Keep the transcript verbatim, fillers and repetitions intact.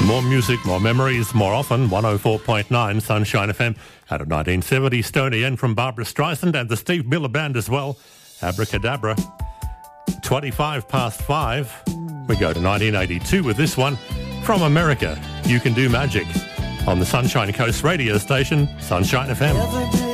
More music, more memories, more often. one oh four point nine Sunshine F M. Out of nineteen seventy, Stony N from Barbara Streisand and the Steve Miller Band as well. Abracadabra. twenty-five past five. We go to nineteen eighty-two with this one. From America, You Can Do Magic. On the Sunshine Coast radio station, Sunshine F M.